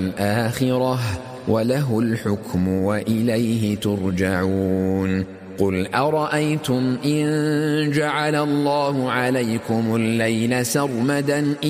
والآخرة وله الحكم وإليه ترجعون قل أرأيتم إن جعل الله عليكم الليل سرمدا